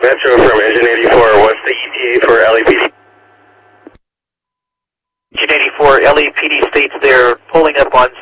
Metro from Engine 84, what's the ETA for LAPD? Engine 84, LAPD states they're pulling up on